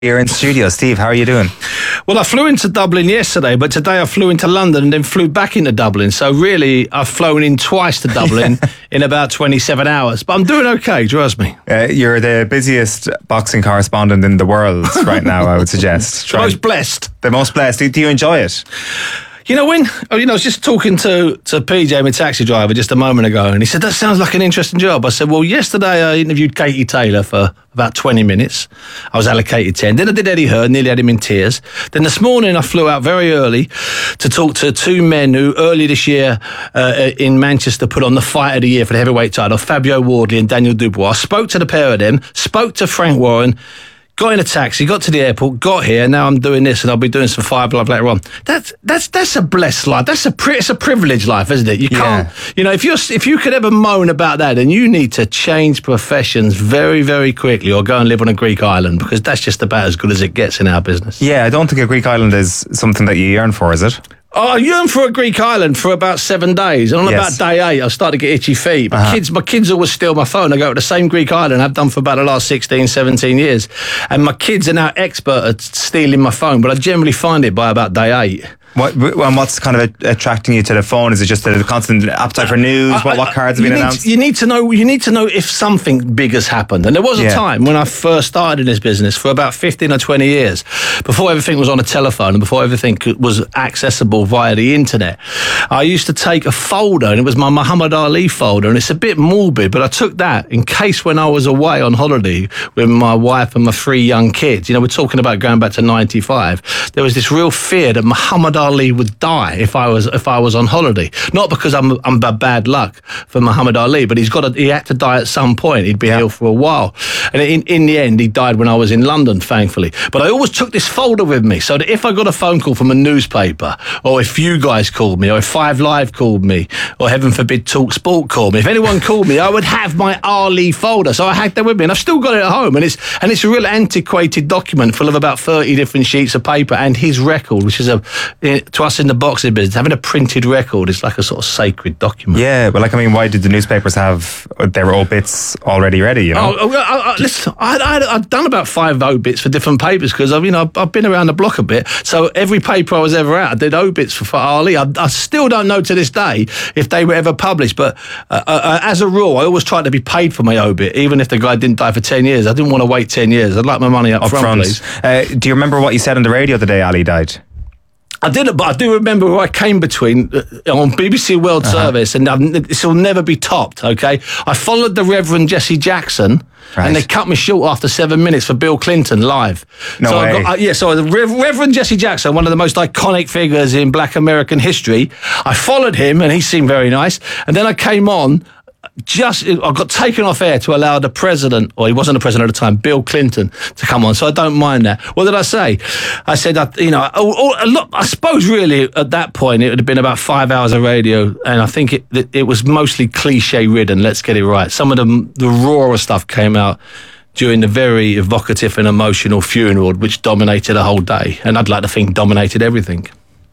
Here in studio. Steve, how are you doing? Well, I flew into Dublin yesterday, but today I flew into London and then flew back into Dublin. So really, I've flown in twice to Dublin in about 27 hours. But I'm doing okay, trust me. You're the busiest boxing correspondent in the world right now, I would suggest. The most blessed. The most blessed. Do you enjoy it? You know, I was just talking to PJ, my taxi driver, just a moment ago, and he said, that sounds like an interesting job. I said, well, yesterday I interviewed Katie Taylor for about 20 minutes. I was allocated 10. Then I did Eddie Hearn, nearly had him in tears. Then this morning I flew out very early to talk to two men who early this year in Manchester put on the fight of the year for the heavyweight title, Fabio Wardley and Daniel Dubois. I spoke to the pair of them, spoke to Frank Warren, got in a taxi, got to the airport, got here. Now I'm doing this, and I'll be doing some Five Live later on. That's a blessed life. It's a privileged life, isn't it? You can't, if you could ever moan about that, then you need to change professions very, very quickly, or go and live on a Greek island, because that's just about as good as it gets in our business. Yeah, I don't think a Greek island is something that you yearn for, is it? Oh, I yearned for a Greek island for about 7 days. And on about day 8, I started to get itchy feet. But my kids always steal my phone. I go to the same Greek island I've done for about the last 16, 17 years. And my kids are now expert at stealing my phone, but I generally find it by about day 8. What's kind of attracting you to the phone? Is it just the constant appetite for news? What cards have been announced? You need to know if something big has happened. And there was a time when I first started in this business for about 15 or 20 years, before everything was on a telephone and before everything was accessible via the internet. I used to take a folder, and it was my Muhammad Ali folder, and it's a bit morbid, but I took that in case when I was away on holiday with my wife and my 3 young kids, we're talking about going back to 95, there was this real fear that Muhammad Ali would die if I was on holiday. Not because I'm bad luck for Muhammad Ali, but he had to die at some point. He'd been ill for a while, and in the end, he died when I was in London, thankfully. But I always took this folder with me, so that if I got a phone call from a newspaper, or if you guys called me, or if Five Live called me, or heaven forbid Talk Sport called me, if anyone called me, I would have my Ali folder. So I had that with me, and I've still got it at home, and it's a real antiquated document full of about 30 different sheets of paper, and his record, which is to us in the boxing business, having a printed record is like a sort of sacred document. Yeah, but why did the newspapers have their obits already ready? Listen, I've done about 5 obits for different papers, because I've been around the block a bit. So every paper I was ever at, I did obits for Ali. I still don't know to this day if they were ever published, but as a rule, I always tried to be paid for my obit, even if the guy didn't die for 10 years. I didn't want to wait 10 years. I'd like my money up front, please. Do you remember what you said on the radio the day Ali died? I didn't, but I do remember who I came between on BBC World Service, and this will never be topped, okay? I followed the Reverend Jesse Jackson, and they cut me short after 7 minutes for Bill Clinton live. No way. So the Reverend Jesse Jackson, one of the most iconic figures in Black American history, I followed him, and he seemed very nice, and then I came on. I got taken off air to allow the president, or he wasn't the president at the time, Bill Clinton, to come on. So I don't mind that. What did I say? I said, I suppose really at that point it would have been about 5 hours of radio, and I think it was mostly cliche ridden. Let's get it right. Some of the rawer stuff came out during the very evocative and emotional funeral, which dominated the whole day, and I'd like to think dominated everything.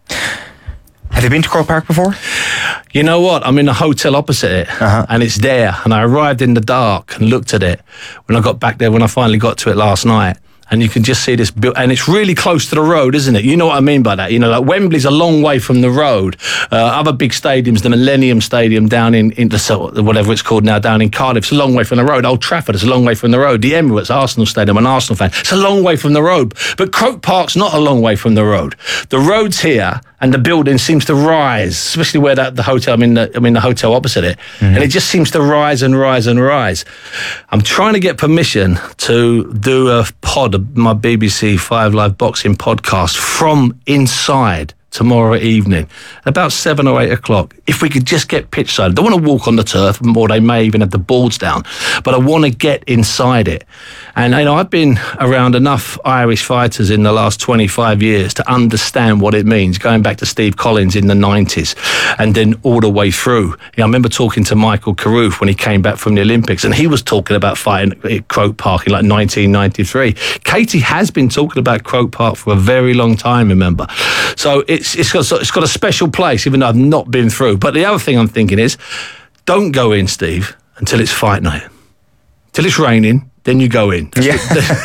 Have you been to Croke Park before? You know what? I'm in a hotel opposite it, and it's there. And I arrived in the dark and looked at it when I got back there, when I finally got to it last night. And you can just see this, and it's really close to the road, isn't it? You know what I mean by that? Wembley's a long way from the road. Other big stadiums, the Millennium Stadium down in whatever it's called now, down in Cardiff, it's a long way from the road. Old Trafford, it's a long way from the road. The Emirates, Arsenal Stadium, I'm an Arsenal fan, it's a long way from the road. But Croke Park's not a long way from the road. The road's here, and the building seems to rise, especially where the hotel, I'm in the hotel opposite it, and it just seems to rise and rise and rise. I'm trying to get permission to do a pod, my BBC 5 Live boxing podcast from inside tomorrow evening, about 7 or 8 o'clock. If we could just get pitch side. I don't want to walk on the turf, or they may even have the boards down, but I want to get inside it. And I've been around enough Irish fighters in the last 25 years to understand what it means, going back to Steve Collins in the 90s and then all the way through. I remember talking to Michael Carruth when he came back from the Olympics, and he was talking about fighting at Croke Park in 1993. Katie has been talking about Croke Park for a very long time, remember? So it's got a special place, even though I've not been through. But the other thing I'm thinking is, don't go in, Steve, until it's fight night. Till it's raining, then you go in. Yeah.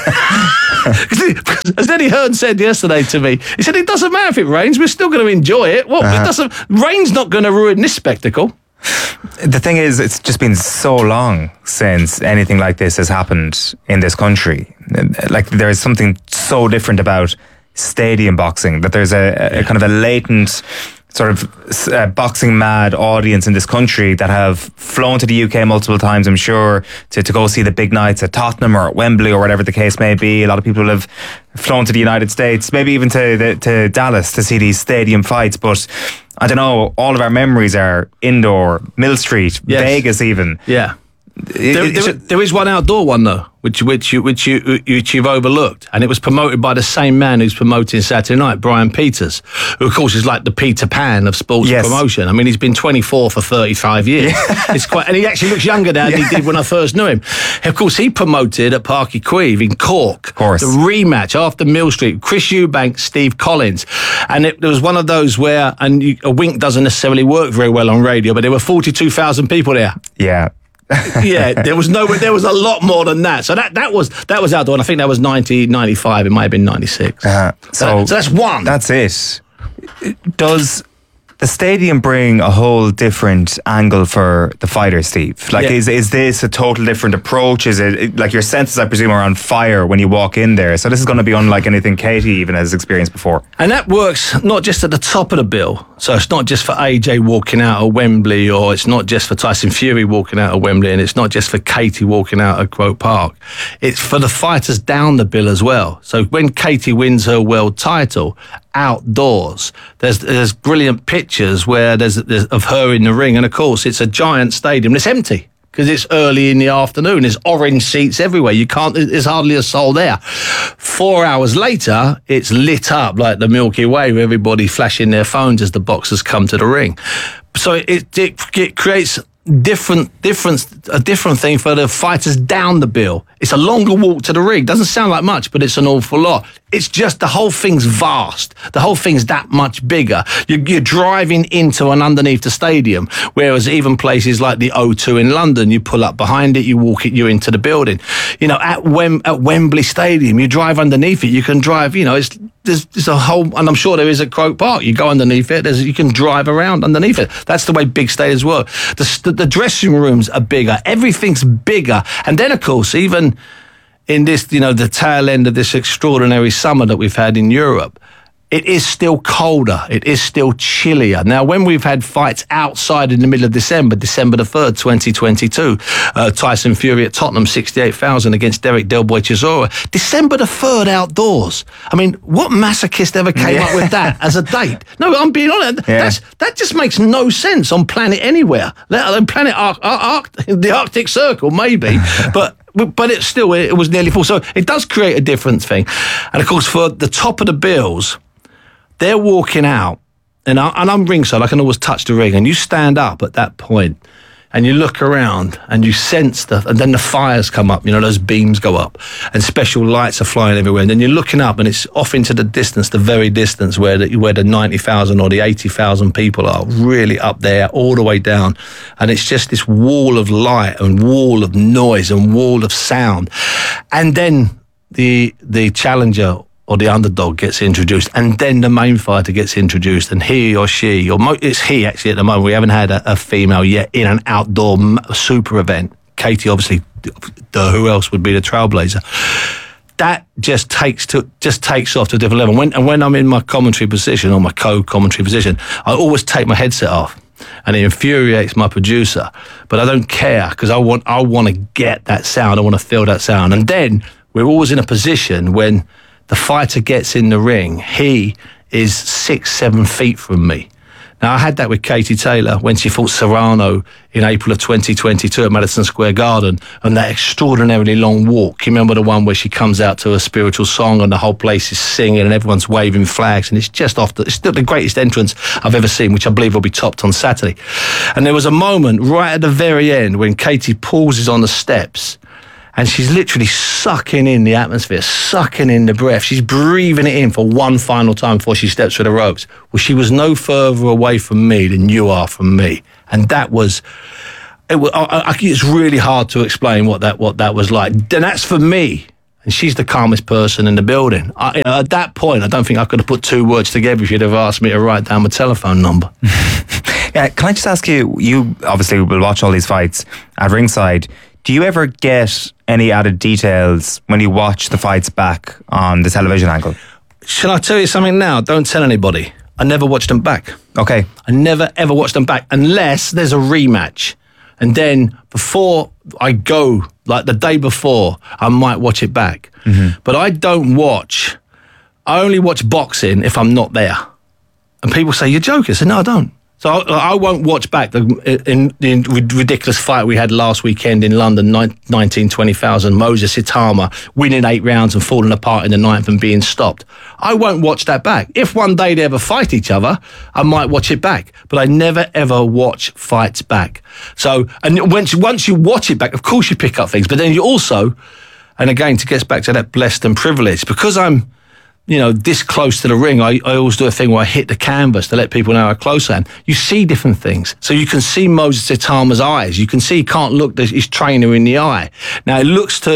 As Eddie Hearn said yesterday to me, he said, it doesn't matter if it rains, we're still going to enjoy it. Well, it doesn't. Rain's not going to ruin this spectacle. The thing is, it's just been so long since anything like this has happened in this country. Like, there is something so different about stadium boxing, that there's a kind of a latent sort of boxing mad audience in this country that have flown to the UK multiple times, I'm sure, to go see the big nights at Tottenham or at Wembley or whatever the case may be. A lot of people have flown to the United States, maybe even to Dallas to see these stadium fights. But I don't know, all of our memories are indoor, Mill Street, Vegas even. Yeah. There is one outdoor one though, which you've overlooked, and it was promoted by the same man who's promoting Saturday Night, Brian Peters, who of course is like the Peter Pan of sports promotion. I mean, he's been 24 for 35 years. It's quite, and he actually looks younger now than he did when I first knew him. Of course, he promoted at Parc y Cuivre in Cork, of course, the rematch after Mill Street, Chris Eubank, Steve Collins, and it was one of those where, a wink doesn't necessarily work very well on radio, but there were 42,000 people there. Yeah. Yeah, there was a lot more than that. So that was outdoor, and I think that was 1995. It might have been 96. So that's one. That's it. Does the stadium bring a whole different angle for the fighters, Steve? Like, is this a total different approach? Is it like your senses, I presume, are on fire when you walk in there? So this is going to be unlike anything Katie even has experienced before. And that works not just at the top of the bill. So it's not just for AJ walking out of Wembley, or it's not just for Tyson Fury walking out of Wembley, and it's not just for Katie walking out of Croke Park. It's for the fighters down the bill as well. So when Katie wins her world title outdoors, there's brilliant pictures where there's of her in the ring, and of course it's a giant stadium. It's empty because it's early in the afternoon. There's orange seats everywhere. There's hardly a soul there. 4 hours later, it's lit up like the Milky Way, with everybody flashing their phones as the boxers come to the ring. So it creates a different thing for the fighters down the bill. It's a longer walk to the ring. Doesn't sound like much, but it's an awful lot. It's just the whole thing's vast. The whole thing's that much bigger. You're driving into and underneath the stadium, whereas even places like the O2 in London, you pull up behind it, you walk it, you're into the building. You know, at Wembley Stadium, you drive underneath it. You can drive. You know, there's a whole, and I'm sure there is at Croke Park. You go underneath it. You can drive around underneath it. That's the way big stadiums work. The dressing rooms are bigger. Everything's bigger, and then of course even in this, you know, the tail end of this extraordinary summer that we've had in Europe, it is still colder. It is still chillier. Now, when we've had fights outside in the middle of December the 3rd, 2022, Tyson Fury at Tottenham, 68,000 against Derek Del Boy Chisora, December the 3rd outdoors. I mean, what masochist ever came up with that as a date? No, I'm being honest. Yeah. That just makes no sense on planet anywhere, let alone planet the Arctic Circle, maybe. But it was nearly full. So it does create a different thing. And of course, for the top of the bills, they're walking out, and I'm ringside. I can always touch the ring, and you stand up at that point, and you look around, and you sense and then the fires come up. You know, those beams go up, and special lights are flying everywhere. And then you're looking up, and it's off into the distance, the very distance where the 90,000 or the 80,000 people are, really up there, all the way down, and it's just this wall of light and wall of noise and wall of sound, and then the challenger or the underdog gets introduced, and then the main fighter gets introduced, and he or she, or it's he actually at the moment, we haven't had a female yet in an outdoor super event. Katie, obviously, who else would be the trailblazer? That just takes off to a different level. When I'm in my commentary position, or my co-commentary position, I always take my headset off, and it infuriates my producer, but I don't care, because I want to get that sound, I want to feel that sound. And then we're always in a position when the fighter gets in the ring, he is 6-7 feet from me. Now, I had that with Katie Taylor when she fought Serrano in April of 2022 at Madison Square Garden, and that extraordinarily long walk. You remember the one where she comes out to a spiritual song and the whole place is singing and everyone's waving flags, and it's just it's still the greatest entrance I've ever seen, which I believe will be topped on Saturday. And there was a moment right at the very end when Katie pauses on the steps, and she's literally sucking in the atmosphere, sucking in the breath. She's breathing it in for one final time before she steps through the ropes. Well, she was no further away from me than you are from me. And that was It's really hard to explain what that was like. And that's for me. And she's the calmest person in the building. At that point, I don't think I could have put two words together if you'd have asked me to write down my telephone number. Yeah, can I just ask you, you obviously will watch all these fights at ringside. Do you ever get any added details when you watch the fights back on the television angle? Shall I tell you something now? Don't tell anybody. I never watched them back. Okay. I never, ever watched them back unless there's a rematch. And then before I go, like the day before, I might watch it back. Mm-hmm. But I only watch boxing if I'm not there. And people say, you're joking. I say, no, I don't. So I won't watch back the ridiculous fight we had last weekend in London, 20,000, Moses Itama winning 8 rounds and falling apart in the 9th and being stopped. I won't watch that back. If one day they ever fight each other, I might watch it back. But I never, ever watch fights back. So, and once you watch it back, of course you pick up things. But then you also, and again, to get back to that blessed and privileged, because I'm, this close to the ring, I always do a thing where I hit the canvas to let people know how close I am. You see different things. So you can see Moses Itama's eyes. You can see he can't look his trainer in the eye. Now it looks to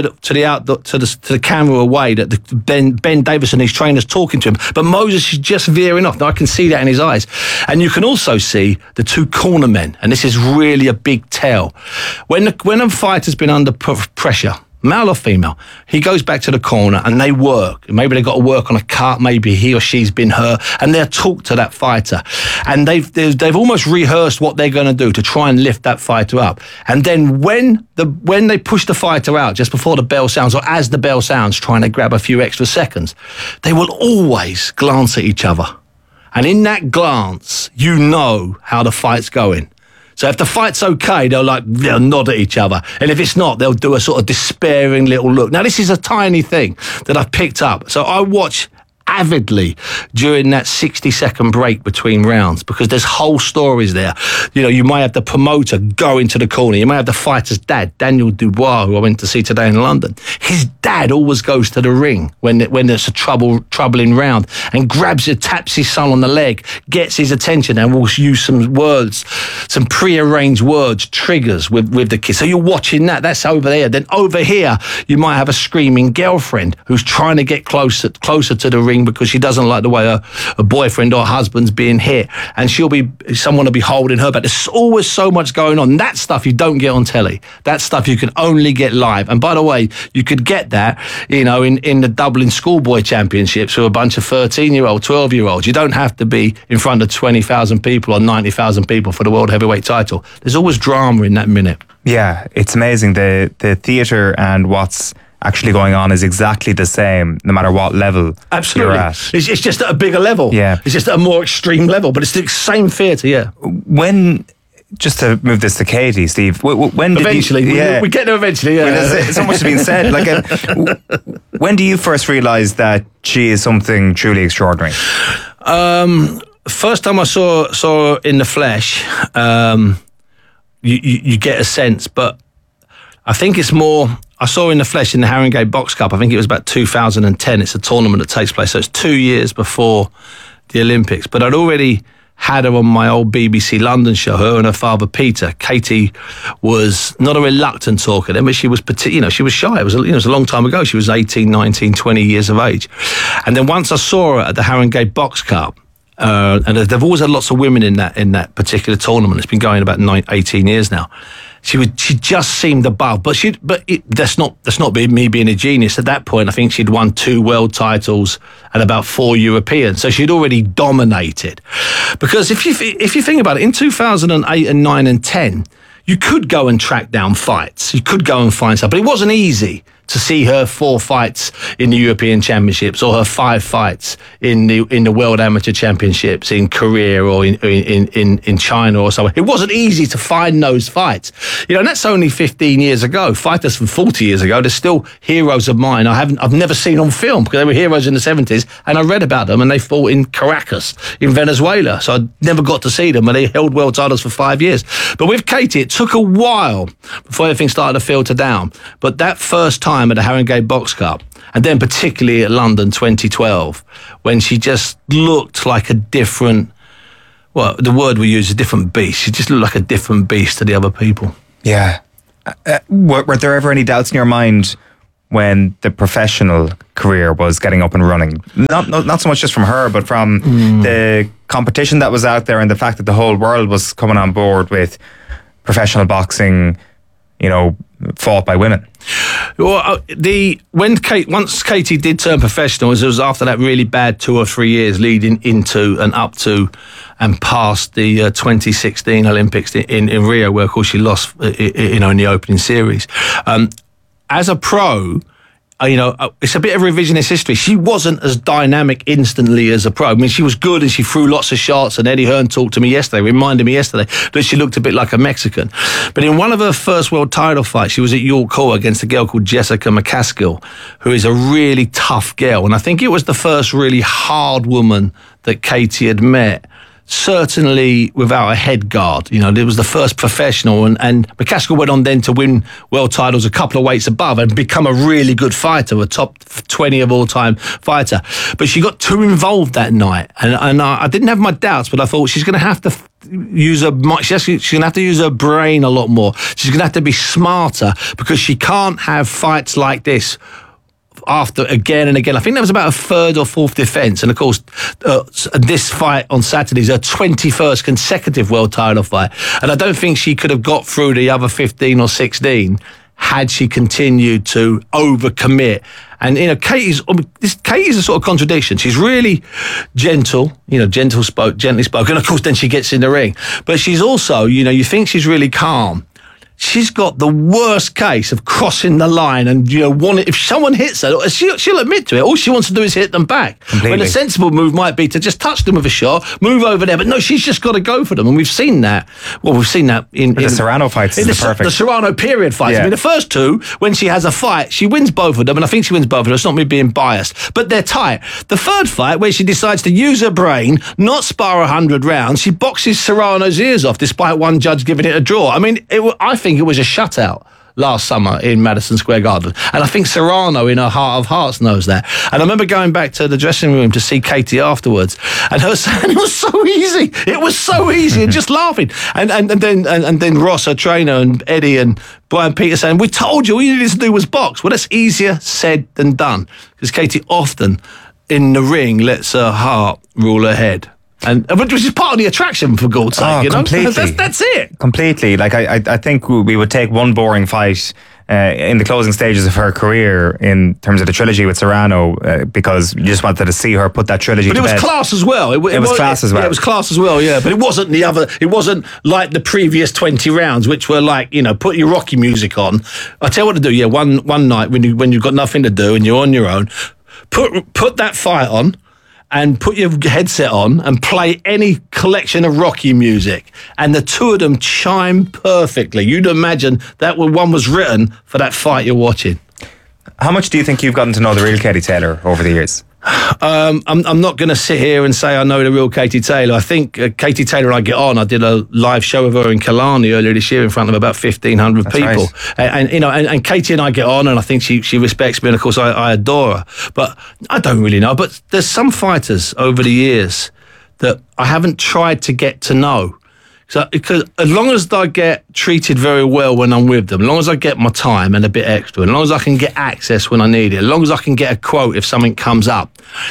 the camera away that Ben Davison, his trainer's talking to him, but Moses is just veering off. Now I can see that in his eyes. And you can also see the two corner men, and this is really a big tell. When a fighter's been under pressure, male or female, he goes back to the corner and they work. Maybe they've got to work on a cut, maybe he or she's been hurt, and they'll talk to that fighter. And they've almost rehearsed what they're going to do to try and lift that fighter up. And then when they push the fighter out just before the bell sounds, or as the bell sounds, trying to grab a few extra seconds, they will always glance at each other. And in that glance, you know how the fight's going. So if the fight's okay, they'll nod at each other. And if it's not, they'll do a sort of despairing little look. Now, this is a tiny thing that I've picked up. So I watch avidly during that 60-second break between rounds, because there's whole stories there. You might have the promoter go into the corner. You might have the fighter's dad, Daniel Dubois, who I went to see today in London. His dad always goes to the ring when there's a troubling round and taps his son on the leg, gets his attention, and will use some words, some prearranged words, triggers with the kid. So you're watching that. That's over there. Then over here, you might have a screaming girlfriend who's trying to get closer to the ring because she doesn't like the way a boyfriend or husband's being hit, and someone will be holding her back. There's always so much going on. That stuff you don't get on telly. That stuff you can only get live. And by the way, you could get that, in the Dublin Schoolboy Championships with a bunch of 13-year-old, 12-year-olds. You don't have to be in front of 20,000 people or 90,000 people for the World Heavyweight title. There's always drama in that minute. Yeah, it's amazing. The theatre and what's actually going on is exactly the same no matter what level Absolutely. You're at. It's just at a bigger level. Yeah. It's just at a more extreme level, but it's the same theatre, yeah. Just to move this to Katie, Steve, when did eventually, we get there eventually, yeah. So much has been said. When do you first realise that she is something truly extraordinary? First time I saw her in the flesh, you get a sense, but I think it's more. I saw her in the flesh in the Haringey Box Cup. I think it was about 2010. It's a tournament that takes place, so it's 2 years before the Olympics. But I'd already had her on my old BBC London show, her and her father Peter. Katie was not a reluctant talker then, but she was she was shy. It was a long time ago. She was 18, 19, 20 years of age. And then once I saw her at the Haringey Box Cup, and they've always had lots of women in that particular tournament. It's been going about 18 years now. She just seemed above, but that's not me being a genius. At that point, I think she'd won 2 world titles and about 4 Europeans, so she'd already dominated. Because if you think about it, in 2008 and 9 and 10, you could go and track down fights. You could go and find stuff, but it wasn't easy to see her 4 fights in the European Championships or her 5 fights in the World Amateur Championships in Korea or in China or somewhere. It wasn't easy to find those fights. And that's only 15 years ago. Fighters from 40 years ago, they're still heroes of mine. I've never seen on film because they were heroes in the 70s, and I read about them, and they fought in Caracas in Venezuela. So I never got to see them, and they held world titles for 5 years. But with Katie, it took a while before everything started to filter down. But that first time at the Haringey Box Cup, and then particularly at London 2012, when she just looked like a different, the word we use is a different beast. She just looked like a different beast to the other people. Yeah. Were there ever any doubts in your mind when the professional career was getting up and running? Not so much just from her, but from the competition that was out there and the fact that the whole world was coming on board with professional boxing, you know, fought by women. Well, once Katie did turn professional, it was after that really bad 2 or 3 years leading into and up to and past the 2016 Olympics in Rio, where of course she lost, in the opening series. As a pro, it's a bit of revisionist history. She wasn't as dynamic instantly as a pro. I mean, she was good and she threw lots of shots, and Eddie Hearn talked to me yesterday, reminded me yesterday that she looked a bit like a Mexican. But in one of her first world title fights, she was at York Hall against a girl called Jessica McCaskill, who is a really tough girl. And I think it was the first really hard woman that Katie had met. Certainly without a head guard. It was the first professional, and McCaskill went on then to win world titles a couple of weights above and become a really good fighter, a top 20 of all time fighter. But she got too involved that night, and I didn't have my doubts, but I thought she's going to have to use she's going to have to use her brain a lot more. She's going to have to be smarter, because she can't have fights like this after again and again. I think that was about a third or fourth defence. And of course, this fight on Saturday is her 21st consecutive world title fight. And I don't think she could have got through the other 15 or 16 had she continued to overcommit. And, Katie's a sort of contradiction. She's really gentle, gently spoken. And of course, then she gets in the ring. But she's also, you think she's really calm. She's got the worst case of crossing the line and, if someone hits her, she'll admit to it. All she wants to do is hit them back. Completely. When a sensible move might be to just touch them with a shot, move over there. But no, she's just got to go for them. And we've seen that. Well, we've seen that in the Serrano fights. In the Serrano period fights. Yeah. I mean, the first two, when she has a fight, she wins both of them. And I think she wins both of them. It's not me being biased. But they're tight. The third fight, where she decides to use her brain, not spar 100 rounds, she boxes Serrano's ears off, despite one judge giving it a draw. I mean, I think it was a shutout last summer in Madison Square Garden. And I think Serrano, in her heart of hearts, knows that. And I remember going back to the dressing room to see Katie afterwards, and her saying it was so easy. It was so easy, and just laughing. And then Ross, her trainer, and Eddie and Brian Peter saying, "We told you, all you needed to do was box." Well, that's easier said than done, because Katie often in the ring lets her heart rule her head. And which is part of the attraction, for God's sake, completely. That's it. Completely. Like I think we would take one boring fight in the closing stages of her career in terms of the trilogy with Serrano, because you just wanted to see her put that trilogy to bed. But it was class as well. It was class as well. Yeah, it was class as well, yeah. But it wasn't it wasn't like the previous 20 rounds, which were like, put your Rocky music on. I tell you what to do, yeah, one night when you've got nothing to do and you're on your own, put that fight on, and put your headset on and play any collection of Rocky music. And the two of them chime perfectly. You'd imagine that one was written for that fight you're watching. How much do you think you've gotten to know the real Katie Taylor over the years? I'm not going to sit here and say I know the real Katie Taylor. I think Katie Taylor and I get on. I did a live show of her in Killarney earlier this year in front of about 1,500 That's people. Right. And Katie and I get on, and I think she respects me, and of course I adore her. But I don't really know. But there's some fighters over the years that I haven't tried to get to know. Because as long as I get treated very well when I'm with them, as long as I get my time and a bit extra, as long as I can get access when I need it, as long as I can get a quote if something comes up,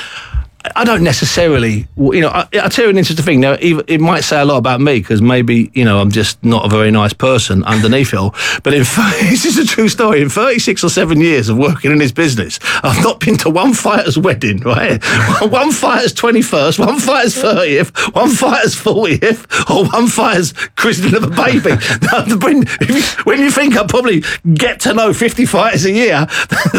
I don't necessarily, I'll tell you an interesting thing. Now, it might say a lot about me, because maybe, I'm just not a very nice person underneath it all. But this is a true story. In 36 or 7 years of working in this business, I've not been to one fighter's wedding, right? One fighter's 21st, one fighter's 30th, one fighter's 40th, or one fighter's christening of a baby. When you think I probably get to know 50 fighters a year,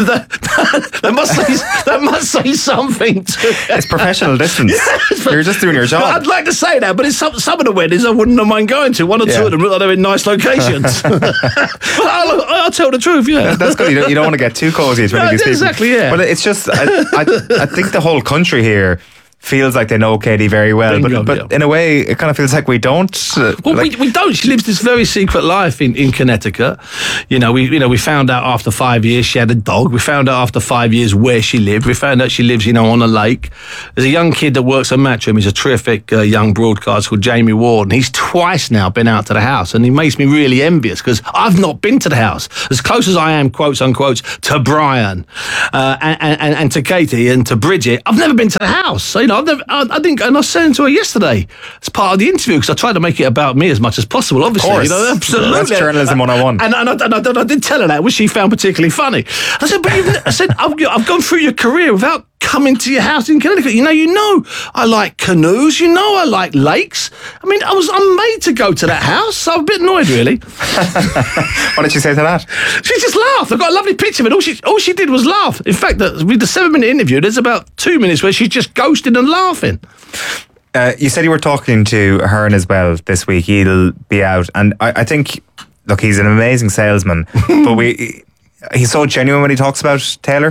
that must say something to It's professional distance. You're just doing your job. I'd like to say that, but it's some of the weddings I wouldn't have mind going to. One or two of them look like they're in nice locations. But I'll tell the truth, yeah. That's good. You don't want to get too cozy. It's really exactly, yeah. But it's just, I think the whole country here feels like they know Katie very well. Bingo, but in a way, it kind of feels like we don't. We don't. She lives this very secret life in Connecticut. We found out after 5 years she had a dog. We found out after 5 years where she lived. We found out she lives, on a lake. There's a young kid that works at Matchroom. He's a terrific young broadcaster called Jamie Ward. And he's twice now been out to the house. And he makes me really envious because I've not been to the house. As close as I am, quotes unquote, to Brian and to Katie and to Bridget, I've never been to the house. So, I think, and I was saying to her yesterday as part of the interview, because I tried to make it about me as much as possible, obviously. Of course. Absolutely. That's journalism 101. And I did tell her that, which she found particularly funny. I said, I've gone through your career without coming to your house in Connecticut. You know, I like canoes. I like lakes. I'm made to go to that house. So I'm a bit annoyed, really. What did she say to that? She just laughed. I've got a lovely picture of it. All she did was laugh. In fact, with the 7-minute interview, there's about 2 minutes where she's just ghosting and laughing. You said you were talking to Hearn as well this week. He'll be out. And I think, look, he's an amazing salesman. But he's so genuine when he talks about Taylor.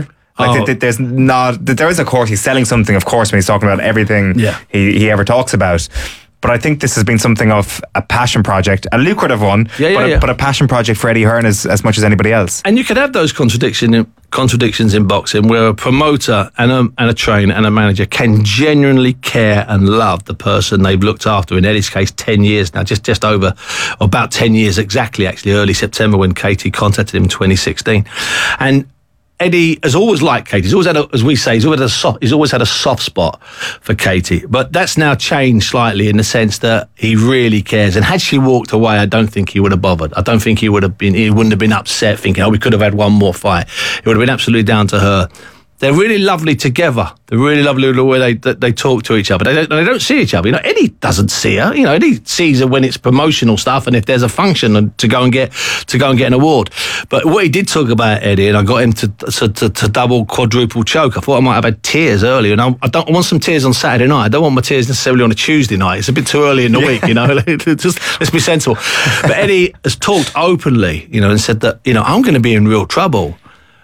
There is, of course, he's selling something, of course, when he's talking about everything he ever talks about. But I think this has been something of a passion project, a lucrative one, but a passion project for Eddie Hearn as much as anybody else. And you could have those contradictions in boxing where a promoter and a trainer and a manager can genuinely care and love the person they've looked after. In Eddie's case, 10 years now, just over, about 10 years exactly, actually, early September when Katie contacted him in 2016. And Eddie has always liked Katie. He's always had, he's always had a soft spot for Katie. But that's now changed slightly in the sense that he really cares. And had she walked away, I don't think he would have bothered. I don't think he wouldn't have been upset thinking, we could have had one more fight. It would have been absolutely down to her. They're really lovely together. They're really lovely the way they talk to each other. They don't see each other. Eddie doesn't see her. Eddie sees her when it's promotional stuff and if there's a function to go and get an award. But what he did talk about Eddie, and I got him to double, quadruple choke. I thought I might have had tears earlier, and I want some tears on Saturday night. I don't want my tears necessarily on a Tuesday night. It's a bit too early in the week, Just let's be sensible. But Eddie has talked openly, and said that I'm going to be in real trouble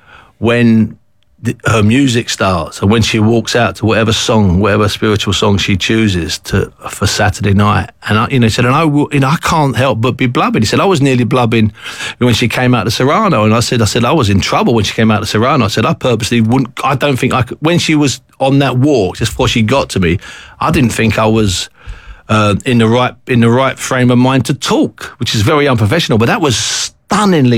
when her music starts and when she walks out to whatever spiritual song she chooses for Saturday night. And he said, I can't help but be blubbing. He said, I was nearly blubbing when she came out to Serrano. And I said, I was in trouble when she came out to Serrano. I said, I purposely wouldn't, I don't think I could, when she was on that walk, just before she got to me, I didn't think I was in the right frame of mind to talk, which is very unprofessional, but that was stunningly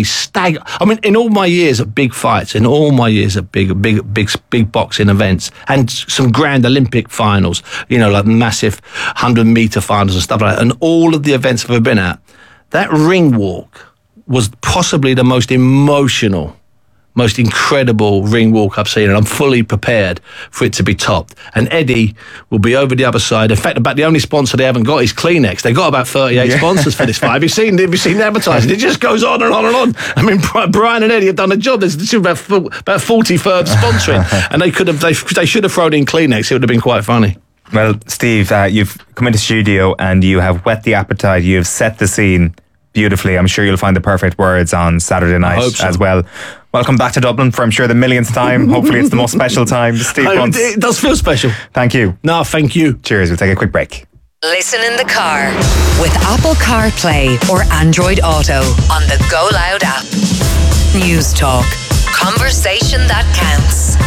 in all my years at big fights, in all my years at big boxing events, and some grand Olympic finals, like massive 100-meter finals and stuff like that, and all of the events I've ever been at, that ring walk was possibly the most emotional, most incredible ring walk I've seen, and I'm fully prepared for it to be topped. And Eddie will be over the other side. In fact, about the only sponsor they haven't got is Kleenex. They've got about 38 sponsors for this fight. Have you seen the advertising? It just goes on and on and on. Brian and Eddie have done a job. There's about 40 firms sponsoring, and they should have thrown in Kleenex. It would have been quite funny. Well, Steve, you've come into studio and you have whet the appetite. You have set the scene beautifully. I'm sure you'll find the perfect words on Saturday night as well. Welcome back to Dublin for, I'm sure, the millionth time. Hopefully it's the most special time. Steve Bunce. It does feel special. Thank you. No, thank you. Cheers. We'll take a quick break. Listen in the car with Apple CarPlay or Android Auto on the Go Loud app. News Talk. Conversation that counts.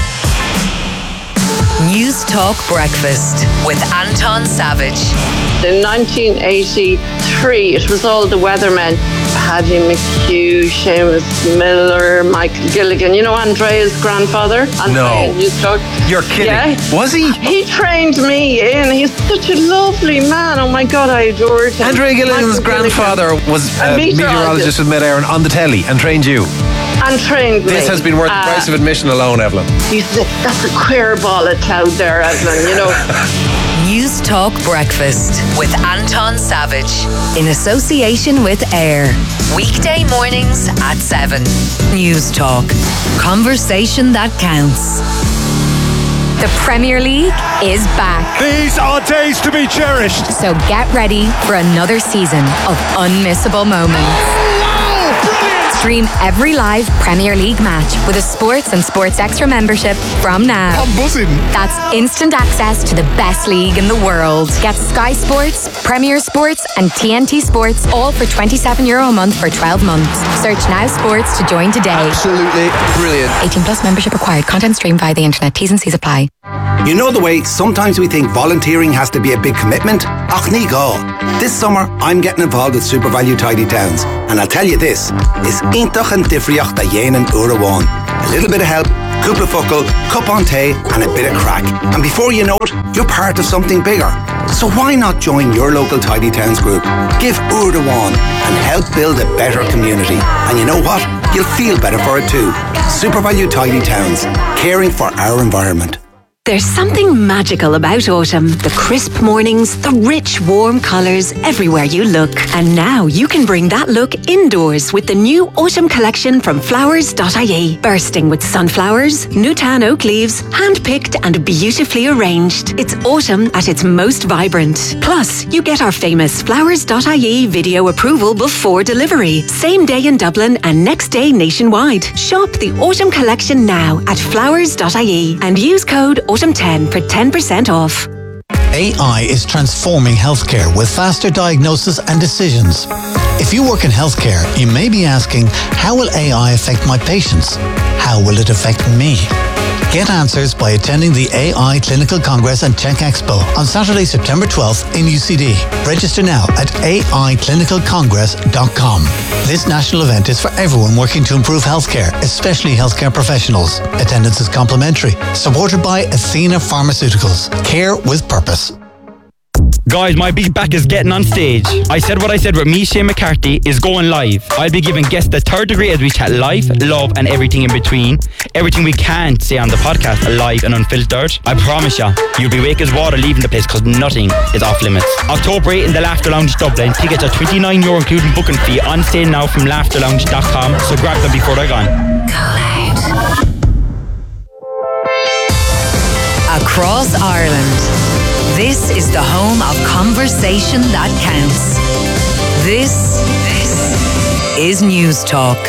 News Talk Breakfast with Anton Savage. In 1983, it was all the weathermen. Paddy McHugh, Seamus Miller, Michael Gilligan. Andrea's grandfather? No. You're kidding. Yeah. Was he? He trained me in. He's such a lovely man. Oh my God, I adored him. Andrea Gilligan's grandfather was a meteorologist with Mid-Air and on the telly and trained you. And trained me. This has been worth the price of admission alone, Evelyn. That's a queer ball of cloud there, Evelyn, News Talk Breakfast with Anton Savage in association with AIR. Weekday mornings at 7. News Talk. Conversation that counts. The Premier League is back. These are days to be cherished. So get ready for another season of unmissable moments. Oh, wow, brilliant! Stream every live Premier League match with a Sports and Sports Extra membership from now. I'm buzzing. That's instant access to the best league in the world. Get Sky Sports, Premier Sports and TNT Sports all for €27 a month for 12 months. Search Now Sports to join today. Absolutely brilliant. 18 plus membership required. Content streamed via the internet. T's and C's apply. You know the way sometimes we think volunteering has to be a big commitment? Ach ní gá. This summer I'm getting involved with SuperValu Tidy Towns, and I'll tell you this, is intach and difriocht a dhéanaan uair a little bit of help, cúpla focal, cup on tea and a bit of crack. And before you know it, you're part of something bigger. So why not join your local Tidy Towns group? Give uair and help build a better community. And you know what? You'll feel better for it too. SuperValu Tidy Towns, caring for our environment. There's something magical about autumn. The crisp mornings, the rich, warm colours everywhere you look. And now you can bring that look indoors with the new autumn collection from flowers.ie. Bursting with sunflowers, Newtown oak leaves, hand-picked and beautifully arranged. It's autumn at its most vibrant. Plus, you get our famous flowers.ie video approval before delivery. Same day in Dublin and next day nationwide. Shop the autumn collection now at flowers.ie and use code Autumn10 for 10% off. AI is transforming healthcare with faster diagnosis and decisions. If you work in healthcare, you may be asking, how will AI affect my patients? How will it affect me? Get answers by attending the AI Clinical Congress and Tech Expo on Saturday, September 12th in UCD. Register now at AIClinicalCongress.com. This national event is for everyone working to improve healthcare, especially healthcare professionals. Attendance is complimentary. Supported by Athena Pharmaceuticals. Care with purpose. Guys, my big back is getting on stage. I said what I said with me, Shane McCarthy, is going live. I'll be giving guests the third degree as we chat life, love and everything in between. Everything we can't say on the podcast, live and unfiltered. I promise you, you'll be wake as water leaving the place because nothing is off limits. October 8 in the Laughter Lounge Dublin. Tickets are €29 including booking fee. On sale now from laughterlounge.com, so grab them before they're gone. Across Ireland, this is the home of conversation that counts. This is News Talk.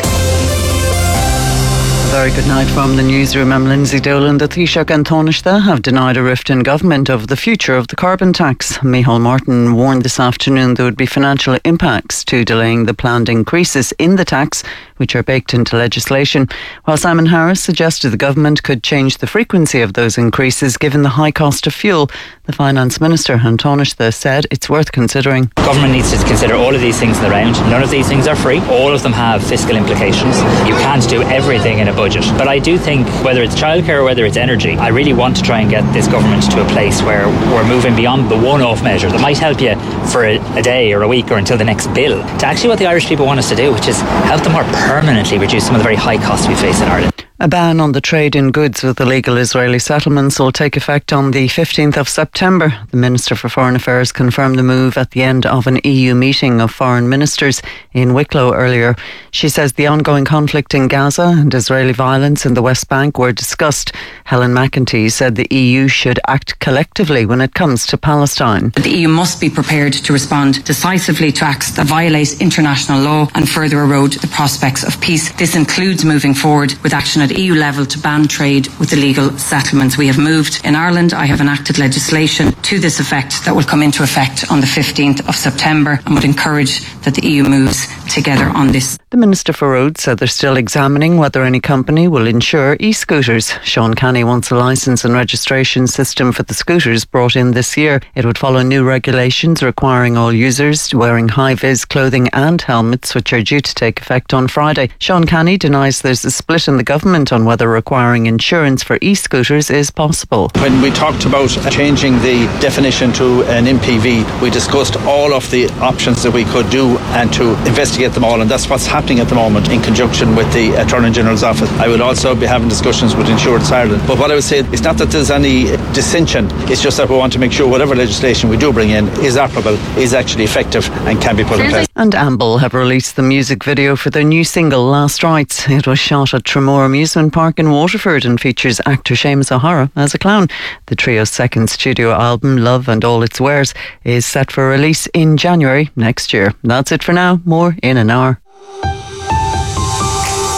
Very good night from the newsroom. I'm Lindsay Dolan. The Taoiseach and Taoiseach have denied a rift in government over the future of the carbon tax. Micheál Martin warned this afternoon there would be financial impacts to delaying the planned increases in the tax, which are baked into legislation, while Simon Harris suggested the government could change the frequency of those increases given the high cost of fuel. The Finance Minister and Taoiseach said it's worth considering. Government needs to consider all of these things in the round. None of these things are free. All of them have fiscal implications. You can't do everything in a budget. But I do think, whether it's childcare or whether it's energy, I really want to try and get this government to a place where we're moving beyond the one-off measure that might help you for a day or a week or until the next bill, to actually what the Irish people want us to do, which is help them more permanently reduce some of the very high costs we face in Ireland. A ban on the trade in goods with illegal Israeli settlements will take effect on the 15th of September. The Minister for Foreign Affairs confirmed the move at the end of an EU meeting of foreign ministers in Wicklow earlier. She says the ongoing conflict in Gaza and Israeli violence in the West Bank were discussed. Helen McEntee said the EU should act collectively when it comes to Palestine. The EU must be prepared to respond decisively to acts that violate international law and further erode the prospects of peace. This includes moving forward with action at EU level to ban trade with illegal settlements. We have moved. In Ireland, I have enacted legislation to this effect that will come into effect on the 15th of September and would encourage that the EU moves together on this. The Minister for Roads said they're still examining whether any company will insure e-scooters. Sean Canny wants a licence and registration system for the scooters brought in this year. It would follow new regulations requiring all users wearing high-vis clothing and helmets, which are due to take effect on Friday. Sean Canny denies there's a split in the government on whether requiring insurance for e-scooters is possible. When we talked about changing the definition to an MPV, we discussed all of the options that we could do and to investigate them all, and that's what's happening at the moment in conjunction with the Attorney General's office. I will also be having discussions with Insurance Ireland. But what I would say is not that there's any dissension, it's just that we want to make sure whatever legislation we do bring in is operable, is actually effective and can be put in place. And Amble have released the music video for their new single Last Rites. It was shot at Tramore Amusement Park in Waterford and features actor Seamus O'Hara as a clown. The trio's second studio album, Love and All Its Wares, is set for release in January next year. That's it for now. More in an hour.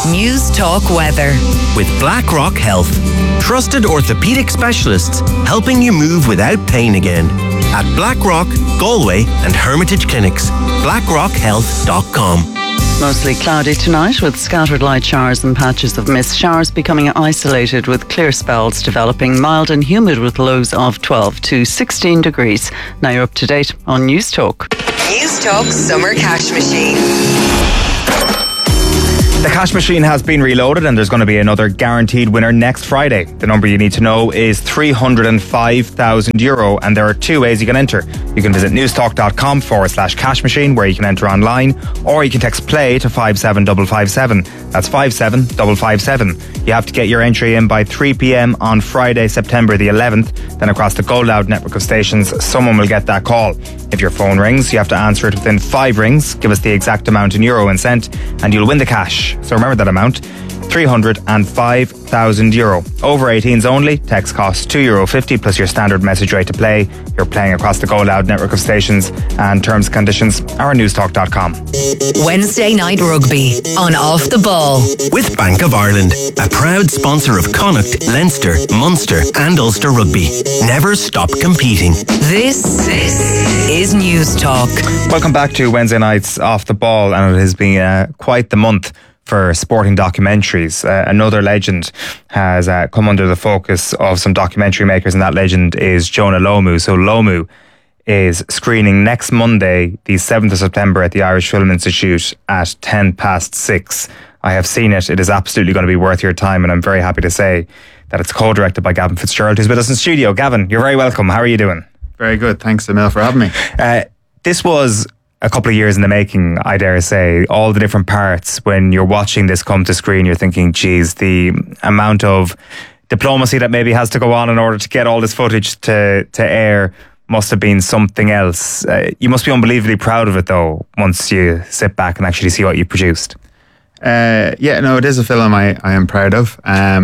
News Talk Weather. With BlackRock Health. Trusted orthopaedic specialists helping you move without pain again. At BlackRock, Galway and Hermitage Clinics. BlackRockHealth.com. Mostly cloudy tonight with scattered light showers and patches of mist. Showers becoming isolated with clear spells developing, mild and humid with lows of 12 to 16 degrees. Now you're up to date on News Talk. News Talk Summer Cash Machine. The cash machine has been reloaded and there's going to be another guaranteed winner next Friday. The number you need to know is €305,000 and there are two ways you can enter. You can visit newstalk.com/cash machine where you can enter online, or you can text play to 57557. That's 57557. You have to get your entry in by 3 p.m. on Friday, September the 11th. Then across the Go Loud network of stations, someone will get that call. If your phone rings, you have to answer it within 5 rings. Give us the exact amount in euro and cent and you'll win the cash. So remember that amount, €305,000. Over 18s only. Text costs €2.50 plus your standard message rate to play. You're playing across the Go Loud network of stations, and terms and conditions are on newstalk.com. Wednesday night rugby on Off the Ball. With Bank of Ireland, a proud sponsor of Connacht, Leinster, Munster and Ulster Rugby. Never stop competing. This is News Talk. Welcome back to Wednesday nights Off the Ball, and it has been quite the month for sporting documentaries. Another legend has come under the focus of some documentary makers, and that legend is Jonah Lomu. So Lomu is screening next Monday, the 7th of September, at the Irish Film Institute at 6:10. I have seen it. It is absolutely going to be worth your time, and I'm very happy to say that it's co-directed by Gavin Fitzgerald, who's with us in studio. Gavin, you're very welcome. How are you doing? Very good. Thanks, Emil, for having me. This was a couple of years in the making, I dare say. All the different parts, when you're watching this come to screen, you're thinking, geez, the amount of diplomacy that maybe has to go on in order to get all this footage to air must have been something else. You must be unbelievably proud of it, though, once you sit back and actually see what you produced. It is a film I am proud of.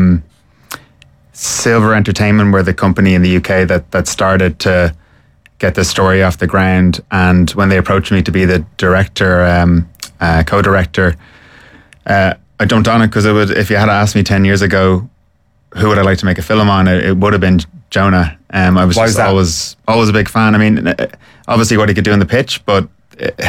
Silver Entertainment were the company in the UK that started to get the story off the ground, and when they approached me to be the director, co-director, I jumped on it because if you had asked me 10 years ago who would I like to make a film on, it would have been Jonah. I was just always a big fan. I mean, obviously what he could do in the pitch, but it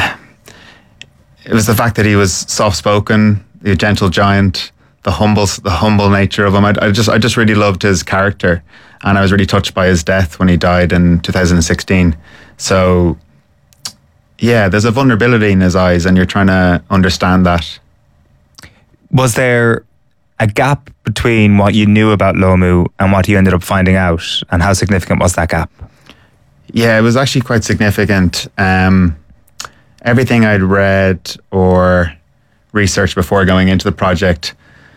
was the fact that he was soft-spoken, the gentle giant, the humble nature of him. I just really loved his character, and I was really touched by his death when he died in 2016. So, yeah, there's a vulnerability in his eyes, and you're trying to understand that. Was there a gap between what you knew about Lomu and what you ended up finding out, and how significant was that gap? Yeah, it was actually quite significant. Everything I'd read or researched before going into the project,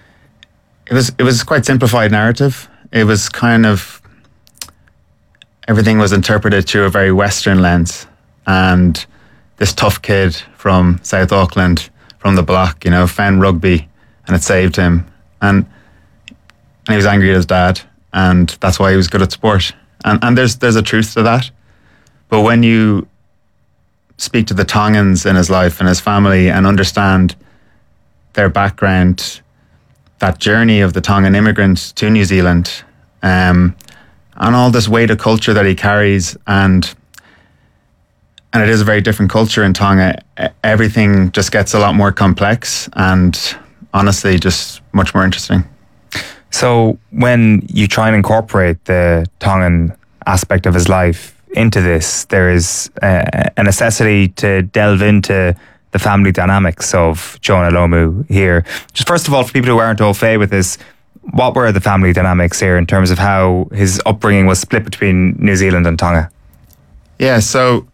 it was quite simplified narrative. It was kind of, everything was interpreted through a very Western lens, and this tough kid from South Auckland, from the block, found rugby, and it saved him, and he was angry at his dad, and that's why he was good at sport, and there's a truth to that. But when you speak to the Tongans in his life and his family and understand their background, that journey of the Tongan immigrant to New Zealand, and all this weight of culture that he carries, and it is a very different culture in Tonga, everything just gets a lot more complex and honestly just much more interesting. So when you try and incorporate the Tongan aspect of his life into this, there is a necessity to delve into the family dynamics of Jonah Lomu here. Just first of all, for people who aren't au fait with this, what were the family dynamics here in terms of how his upbringing was split between New Zealand and Tonga? Yeah, so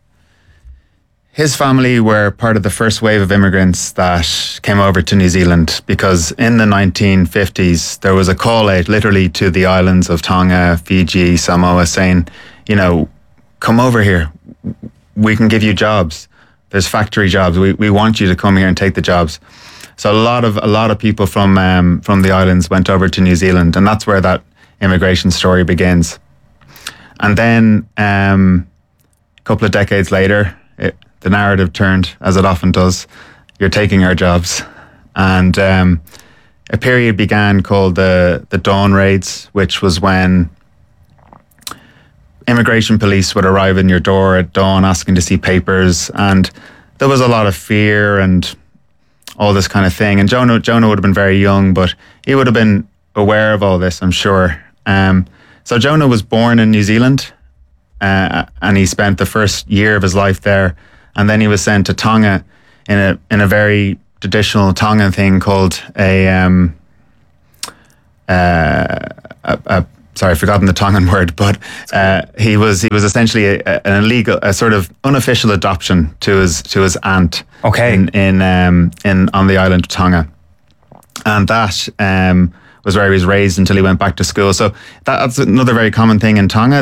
his family were part of the first wave of immigrants that came over to New Zealand, because in the 1950s, there was a call out literally to the islands of Tonga, Fiji, Samoa, saying, come over here. We can give you jobs. There's factory jobs. We want you to come here and take the jobs. So a lot of people from the islands went over to New Zealand, and that's where that immigration story begins. And then a couple of decades later, the narrative turned, as it often does. You're taking our jobs, and a period began called the Dawn Raids, which was when immigration police would arrive in your door at dawn asking to see papers, and there was a lot of fear and all this kind of thing. And Jonah would have been very young, but he would have been aware of all this, I'm sure. So Jonah was born in New Zealand, and he spent the first year of his life there, and then he was sent to Tonga in a very traditional Tongan thing called sorry, I've forgotten the Tongan word, but he was essentially an illegal, a sort of unofficial adoption to his aunt. Okay. In on the island of Tonga, and that was where he was raised until he went back to school. So that's another very common thing in Tonga.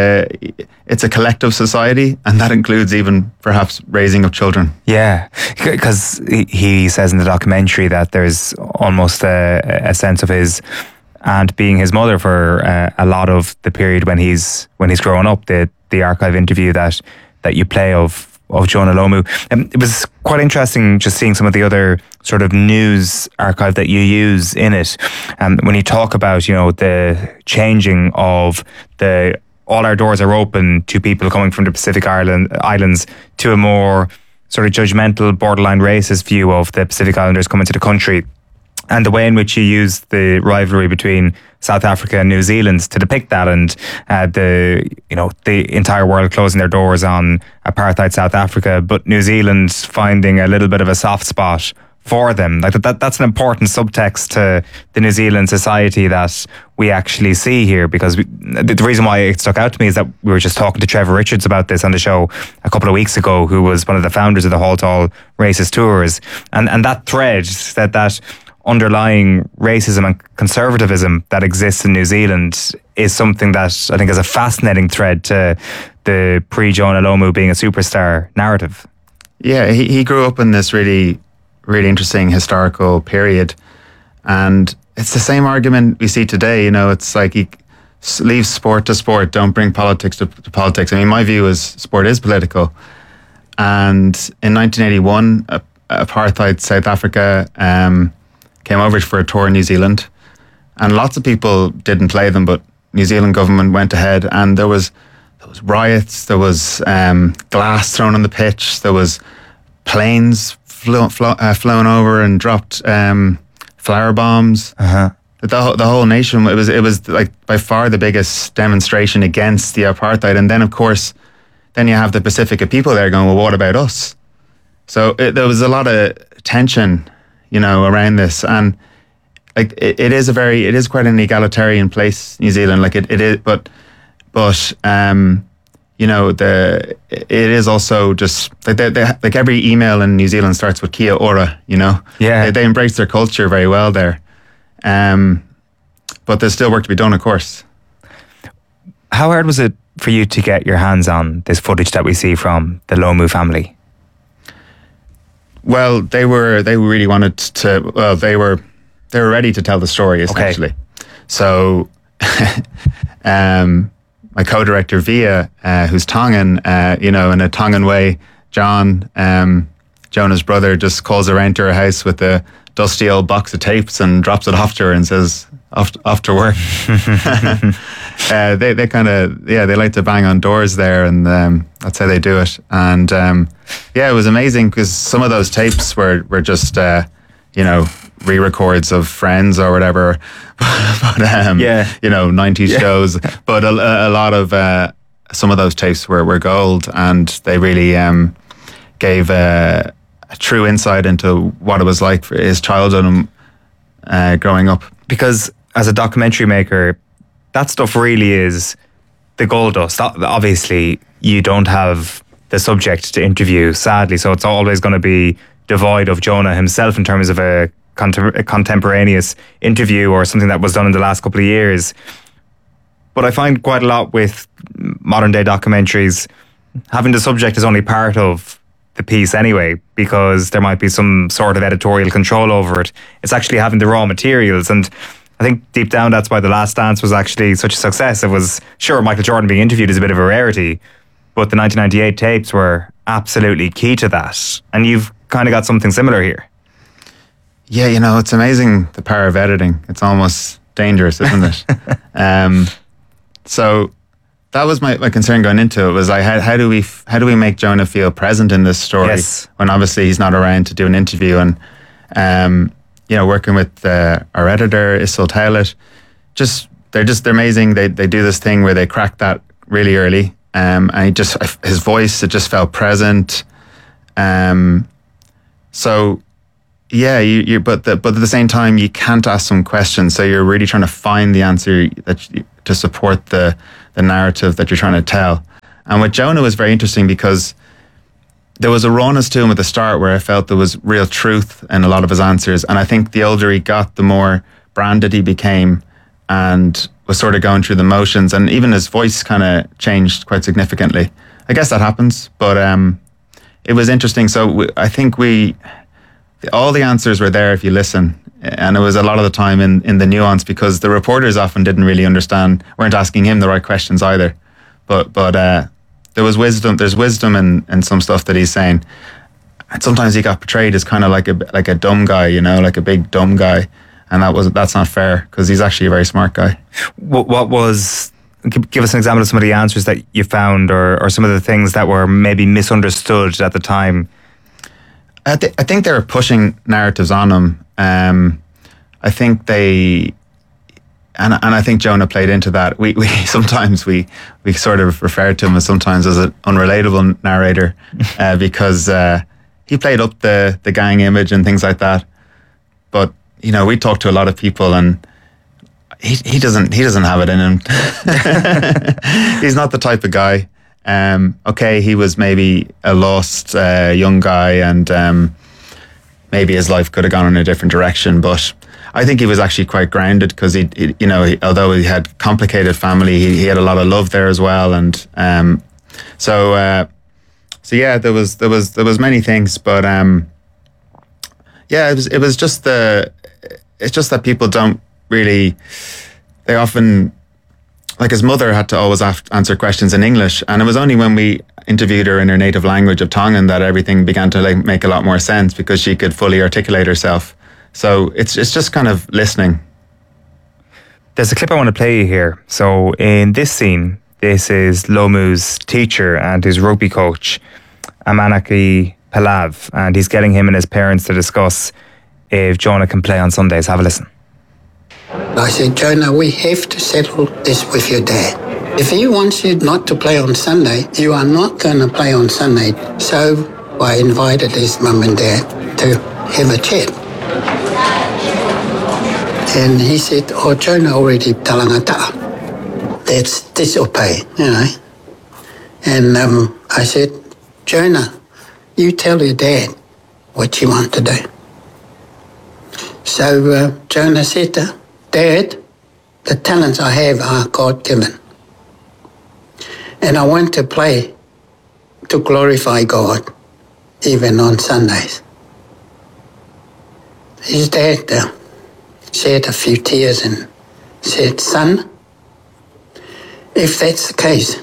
It's a collective society, and that includes even perhaps raising of children. Yeah, because he says in the documentary that there's almost a sense of his aunt being his mother for a lot of the period when he's growing up. The archive interview that you play of Jonah Lomu. It was quite interesting just seeing some of the other sort of news archive that you use in it. When you talk about, the changing of all our doors are open to people coming from the Pacific Islands, to a more sort of judgmental, borderline racist view of the Pacific Islanders coming to the country. And the way in which you use the rivalry between South Africa and New Zealand to depict that, and the entire world closing their doors on apartheid South Africa, but New Zealand finding a little bit of a soft spot for them. Like that's an important subtext to the New Zealand society that we actually see here, because the reason why it stuck out to me is that we were just talking to Trevor Richards about this on the show a couple of weeks ago, who was one of the founders of the Halt All Racist Tours, and that thread, that underlying racism and conservatism that exists in New Zealand is something that I think is a fascinating thread to the pre-Jonah Lomu being a superstar narrative. Yeah, he grew up in this really, really interesting historical period, and it's the same argument we see today. It's like he leaves sport to sport, don't bring politics to politics. I mean, my view is sport is political, and in 1981, apartheid South Africa came over for a tour in New Zealand, and lots of people didn't play them, but New Zealand government went ahead, and there was riots, there was glass thrown on the pitch, there was planes flown over and dropped flower bombs. The whole nation, it was like by far the biggest demonstration against the apartheid. And then of course, then you have the Pacifica people there going, well, what about us? So there was a lot of tension, around this, and like it is quite an egalitarian place, New Zealand. Like it is, but it is also just like every email in New Zealand starts with Kia ora. Yeah, they embrace their culture very well there, but there's still work to be done, of course. How hard was it for you to get your hands on this footage that we see from the Lomu family? Well, they really wanted to. Well, they were ready to tell the story, essentially. Okay. So, my co-director Via, who's Tongan, in a Tongan way, John, Jonah's brother, just calls around to her house with a dusty old box of tapes and drops it off to her and says, "Off to work." They kind of they like to bang on doors there, and that's how they do it. And it was amazing because some of those tapes were just re-records of Friends or whatever, but 90s shows. But a lot of some of those tapes were gold, and they really gave a true insight into what it was like for his childhood and growing up. Because as a documentary maker, that stuff really is the gold dust. Obviously, you don't have the subject to interview, sadly, so it's always going to be devoid of Jonah himself in terms of a contemporaneous interview or something that was done in the last couple of years. But I find quite a lot with modern day documentaries, having the subject is only part of the piece anyway, because there might be some sort of editorial control over it. It's actually having the raw materials, and I think deep down that's why The Last Dance was actually such a success. It was, sure, Michael Jordan being interviewed is a bit of a rarity, but the 1998 tapes were absolutely key to that. And you've kind of got something similar here. Yeah, it's amazing, the power of editing. It's almost dangerous, isn't it? So that was my concern going into it, was like, how do we make Jonah feel present in this story when obviously he's not around to do an interview? And working with our editor Issel Towlett, they're amazing. They do this thing where they crack that really early, and his voice, it just felt present. So yeah, but at the same time, you can't ask some questions, so you're really trying to find the answer to support the narrative that you're trying to tell. And with Jonah was very interesting because there was a rawness to him at the start where I felt there was real truth in a lot of his answers. And I think the older he got, the more branded he became and was sort of going through the motions. And even his voice kind of changed quite significantly. I guess that happens, but it was interesting. So I think all the answers were there if you listen. And it was a lot of the time in the nuance, because the reporters often didn't really weren't asking him the right questions either. But there was wisdom. There's wisdom in some stuff that he's saying. And sometimes he got portrayed as kind of like a dumb guy, like a big dumb guy. And that's not fair, because he's actually a very smart guy. Give us an example of some of the answers that you found, or some of the things that were maybe misunderstood at the time. I think they were pushing narratives on him. I think and I think Jonah played into that. We sometimes we sort of refer to him as sometimes as an unrelatable narrator, because he played up the gang image and things like that. But we talked to a lot of people, and he doesn't have it in him. He's not the type of guy. Okay, he was maybe a lost young guy, and maybe his life could have gone in a different direction. But I think he was actually quite grounded, because although he had complicated family, he had a lot of love there as well. And so yeah, there was many things, but yeah, it was just it's just that people don't really. They often. Like, his mother had to always answer questions in English, and it was only when we interviewed her in her native language of Tongan that everything began to make a lot more sense, because she could fully articulate herself. So it's just kind of listening. There's a clip I want to play you here. So in this scene, this is Lomu's teacher and his rugby coach, Amanaki Palav, and he's getting him and his parents to discuss if Jonah can play on Sundays. Have a listen. I said, Jonah, we have to settle this with your dad. If he wants you not to play on Sunday, you are not going to play on Sunday. So I invited his mum and dad to have a chat. And he said, oh, Jonah already talangata. That's disobey, And I said, Jonah, you tell your dad what you want to do. So Jonah said, Dad, the talents I have are God-given. And I want to play to glorify God, even on Sundays. His dad shed a few tears and said, son, if that's the case,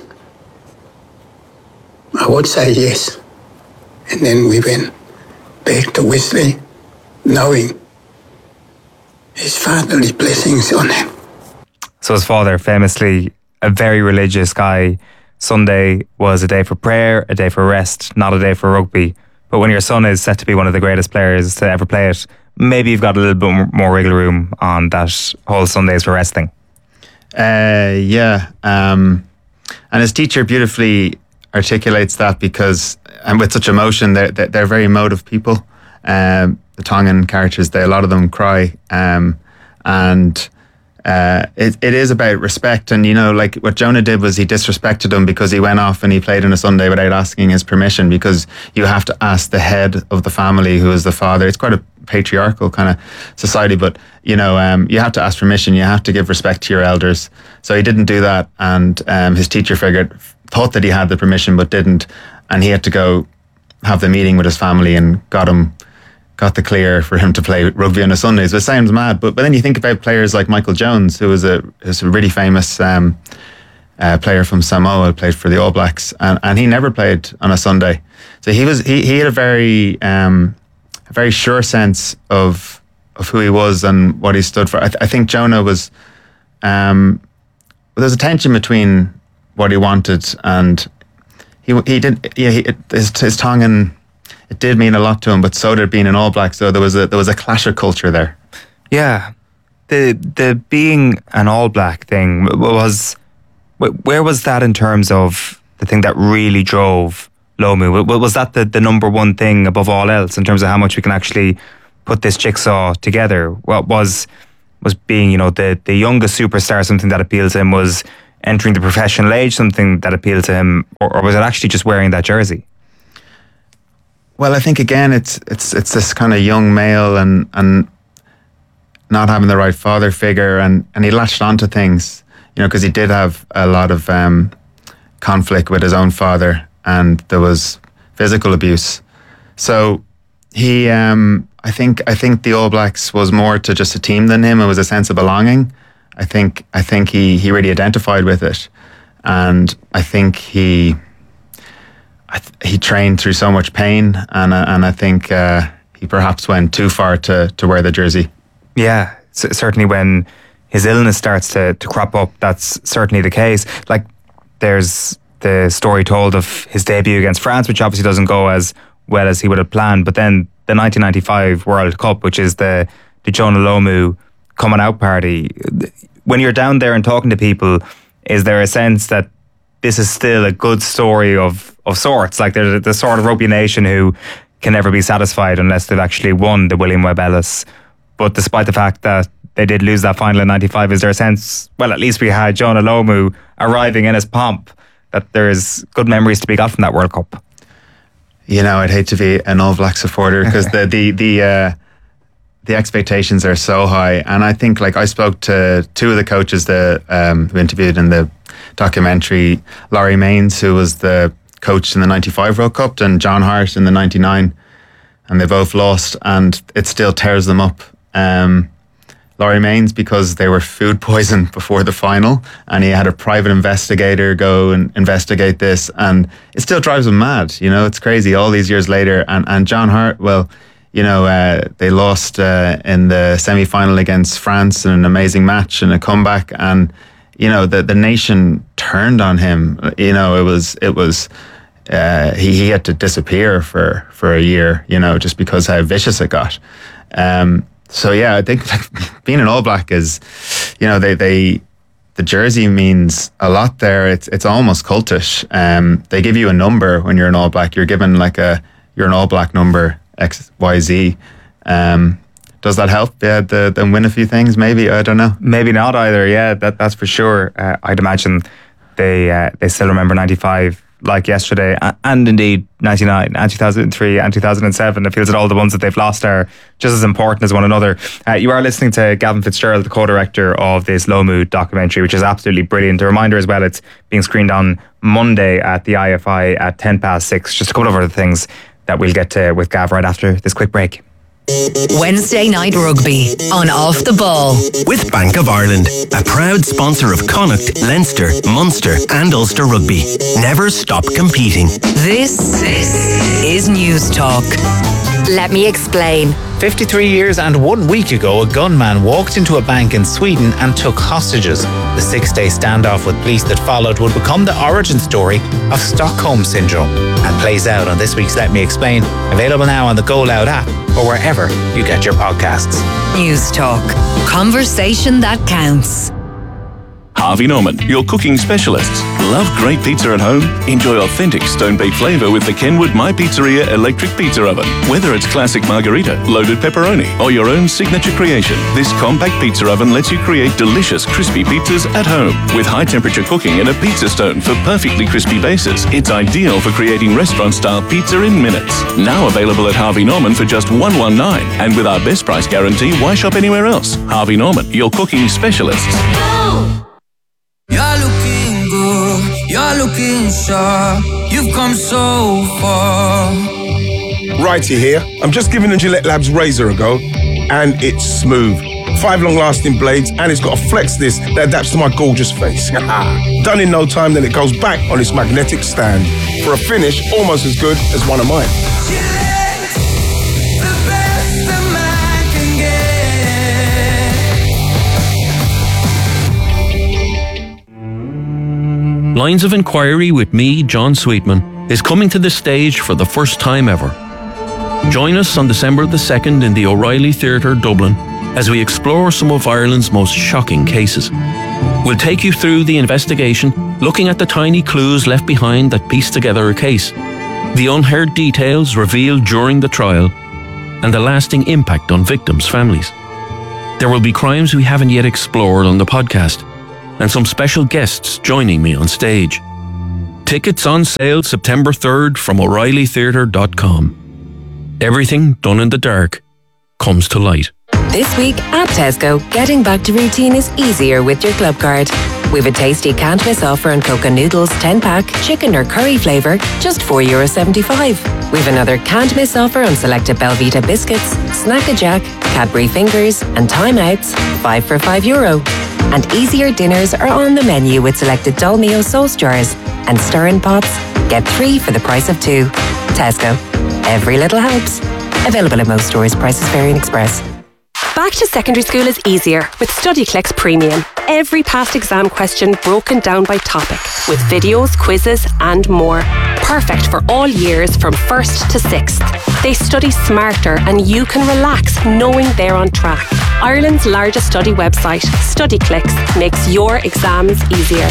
I would say yes. And then we went back to Wesley, knowing his fatherly blessings on him. So his father, famously a very religious guy, Sunday was a day for prayer, a day for rest, not a day for rugby. But when your son is set to be one of the greatest players to ever play it, maybe you've got a little bit more wiggle room on that whole Sundays for resting. Yeah. And his teacher beautifully articulates that, because, and with such emotion, they're very emotive people. The Tongan characters, a lot of them cry. It is about respect. And, like what Jonah did was he disrespected him because he went off and he played on a Sunday without asking his permission, because you have to ask the head of the family, who is the father. It's quite a patriarchal kind of society, but, you have to ask permission. You have to give respect to your elders. So he didn't do that. And his teacher thought that he had the permission, but didn't. And he had to go have the meeting with his family and got the clear for him to play rugby on a Sundays. It sounds mad, but then you think about players like Michael Jones, who is a really famous player from Samoa, played for the All Blacks, and he never played on a Sunday. So he had a very sure sense of who he was and what he stood for. I think Jonah was. There's a tension between what he wanted and he did. Yeah, his tongue and it did mean a lot to him, but so did being an All Black. So there was a clash of culture there. Yeah, the being an All Black thing was. Where was that in terms of the thing that really drove Lomu? Was that the number one thing above all else in terms of how much we can actually put this jigsaw together? What was being, you know, the youngest superstar something that appealed to him? Was entering the professional age something that appealed to him, or was it actually just wearing that jersey? Well, I think again, it's this kind of young male and not having the right father figure, and he latched onto things. You know, because he did have a lot of conflict with his own father, and there was physical abuse. So he, I think the All Blacks was more to just a team than him. It was a sense of belonging. I think he really identified with it, and I think he trained through so much pain, and I think he perhaps went too far to wear the jersey. Yeah, certainly when his illness starts to crop up, that's certainly the case. Like, there's the story told of his debut against France, which obviously doesn't go as well as he would have planned. But then the 1995 World Cup, which is the Jonah Lomu coming out party. When you're down there and talking to people, is there a sense that this is still a good story of sorts? Like, there's the sort of rugby nation who can never be satisfied unless they've actually won the William Webb Ellis. But despite the fact that they did lose that final in 95, is there a sense, well, at least we had Jonah Lomu arriving in his pomp, that there's good memories to be got from that World Cup? You know, I'd hate to be an All Black supporter because the expectations are so high. And I think, like, I spoke to two of the coaches who interviewed in the documentary, Laurie Mains, who was the coach in the 95 World Cup, and John Hart in the 99, and they both lost, and it still tears them up. Laurie Mains, because they were food poisoned before the final, and he had a private investigator go and investigate this, and it still drives him mad. You know, it's crazy all these years later. And John Hart, well, you know, they lost in the semi-final against France in an amazing match and a comeback, and you know, the nation turned on him. You know, it was he had to disappear for a year, you know, just because how vicious it got. So yeah, I think, like, being an All Black is, you know, the jersey means a lot there. It's almost cultish. They give you a number when you're an All Black. You're given you're an All Black number XYZ. Does that help? Yeah, them win a few things. Maybe, I don't know. Maybe not either. Yeah, that's for sure. I'd imagine they still remember 95 like yesterday, and indeed 99 and 2003 and 2007. It feels that all the ones that they've lost are just as important as one another. You are listening to Gavin Fitzgerald, the co-director of this Lomu documentary, which is absolutely brilliant. A reminder as well, it's being screened on Monday at the IFI at 6:10. Just a couple of other things that we'll get to with Gav right after this quick break. Wednesday Night Rugby on Off the Ball. With Bank of Ireland, a proud sponsor of Connacht, Leinster, Munster and Ulster Rugby. Never stop competing. This is News Talk. Let me explain. 53 years and 1 week ago, a gunman walked into a bank in Sweden and took hostages. The 6-day standoff with police that followed would become the origin story of Stockholm Syndrome and plays out on this week's Let Me Explain, available now on the Go Loud app or wherever you get your podcasts. News Talk. Conversation that counts. Harvey Norman, your cooking specialists. Love great pizza at home? Enjoy authentic stone-baked flavour with the Kenwood My Pizzeria electric pizza oven. Whether it's classic margarita, loaded pepperoni, or your own signature creation, this compact pizza oven lets you create delicious crispy pizzas at home. With high-temperature cooking and a pizza stone for perfectly crispy bases, it's ideal for creating restaurant-style pizza in minutes. Now available at Harvey Norman for just $119. And with our best price guarantee, why shop anywhere else? Harvey Norman, your cooking specialists. You're looking good, you're looking sharp. You've come so far. Righty here. I'm just giving the Gillette Labs razor a go, and it's smooth. 5 long-lasting blades, and it's got a flex disc that adapts to my gorgeous face. Done in no time, then it goes back on its magnetic stand for a finish almost as good as one of mine. Gillette, the best a man can get. Lines of Inquiry with me, John Sweetman, is coming to the stage for the first time ever. Join us on December the 2nd in the O'Reilly Theatre, Dublin, as we explore some of Ireland's most shocking cases. We'll take you through the investigation, looking at the tiny clues left behind that piece together a case, the unheard details revealed during the trial, and the lasting impact on victims' families. There will be crimes we haven't yet explored on the podcast, and some special guests joining me on stage. Tickets on sale September 3rd from O'ReillyTheatre.com. Everything done in the dark comes to light. This week at Tesco, getting back to routine is easier with your club card. We've a tasty can't miss offer on Coca Noodles 10-pack, chicken or curry flavour, just €4.75. We've another can't miss offer on selected Belvita biscuits, Snack-a-Jack, Cadbury Fingers and Time Outs, 5 for €5. And easier dinners are on the menu with selected Dolmio sauce jars and stirring pots. Get 3 for the price of 2. Tesco. Every little helps. Available in most stores. Prices vary in Express. Back to secondary school is easier with StudyClix Premium. Every past exam question broken down by topic, with videos, quizzes and more. Perfect for all years from 1st to 6th. They study smarter and you can relax knowing they're on track. Ireland's largest study website, StudyClix, makes your exams easier.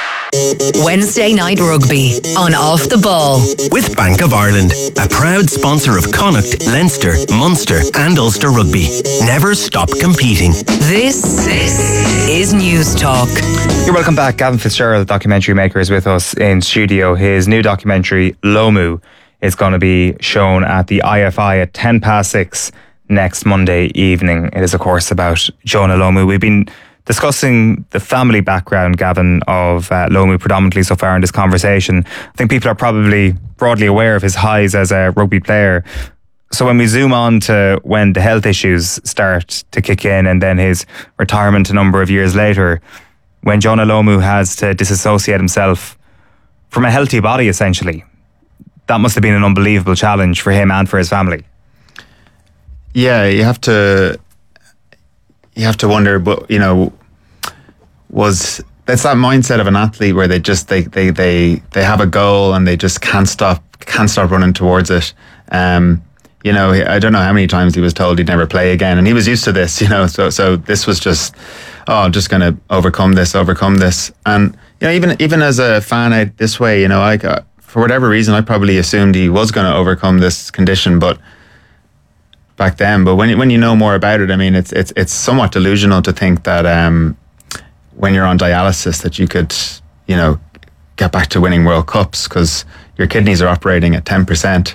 Wednesday night rugby on Off the Ball. With Bank of Ireland, a proud sponsor of Connacht, Leinster, Munster and Ulster Rugby. Never stop competing. This is News Talk. You're welcome back. Gavin Fitzgerald, documentary maker, is with us in studio. His new documentary, Lomu, is going to be shown at the IFI at 6:10 next Monday evening. It is, of course, about Jonah Lomu. We've been discussing the family background, Gavin, of Lomu predominantly so far in this conversation. I think people are probably broadly aware of his highs as a rugby player. So when we zoom on to when the health issues start to kick in and then his retirement a number of years later, when Jonah Lomu has to disassociate himself from a healthy body, essentially, that must have been an unbelievable challenge for him and for his family. Yeah, you have to wonder, but it's that mindset of an athlete where they just they have a goal and they just can't stop running towards it. I don't know how many times he was told he'd never play again, and he was used to this. So this was just, I'm just going to overcome this, and even as a fan out this way, for whatever reason, I probably assumed he was going to overcome this condition, but back then. But when you know more about it, I mean, it's somewhat delusional to think that when you're on dialysis that you could, get back to winning World Cups because your kidneys are operating at 10%.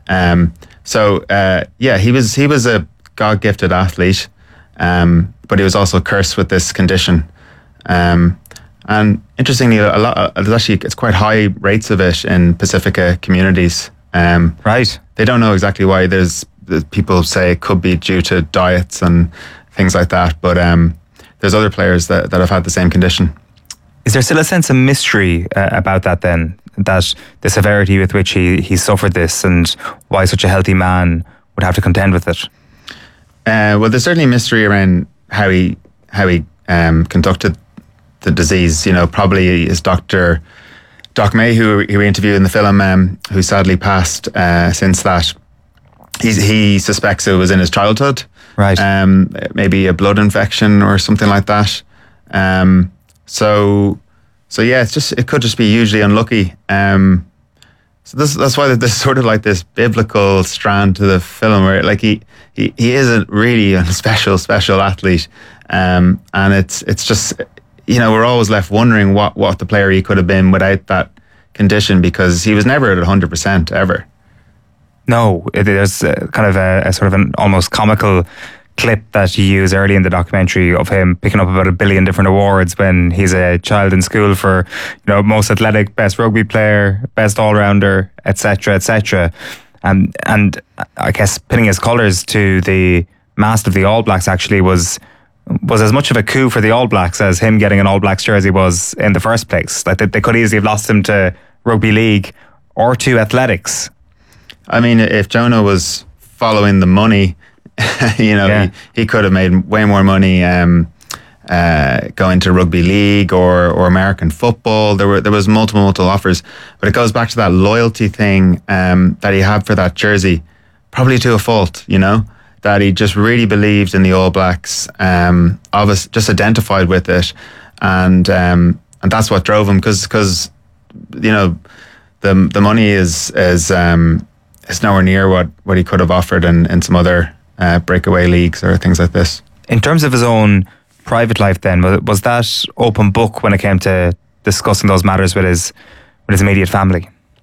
He was a God-gifted athlete, but he was also cursed with this condition. And interestingly, it's quite high rates of it in Pacifica communities. Right. They don't know exactly why. People say it could be due to diets and things like that, but there's other players that have had the same condition. Is there still a sense of mystery about that then? That the severity with which he suffered this and why such a healthy man would have to contend with it? Well, there's certainly mystery around how he conducted the disease. Probably his doctor, Doc May, who we interviewed in the film, who sadly passed since that. He suspects it was in his childhood, right? Maybe a blood infection or something like that. So yeah, it could just be hugely unlucky. So that's why there's sort of like this biblical strand to the film where he is really a special athlete, and it's just we're always left wondering what the player he could have been without that condition, because he was never at 100% ever. No, there's kind of a sort of an almost comical clip that you use early in the documentary of him picking up about 1 billion different awards when he's a child in school for, most athletic, best rugby player, best all-rounder, etc. And I guess pinning his colours to the mast of the All Blacks actually was as much of a coup for the All Blacks as him getting an All Blacks jersey was in the first place. Like they could easily have lost him to rugby league or to athletics. I mean, if Jonah was following the money, he could have made way more money go into rugby league or American football. There was multiple offers, but it goes back to that loyalty thing that he had for that jersey, probably to a fault, you know, that he just really believed in the All Blacks, just identified with it, and that's what drove him, because you know the money is nowhere near what he could have offered in some other breakaway leagues or things like this. In terms of his own private life then, was that open book when it came to discussing those matters with his immediate family?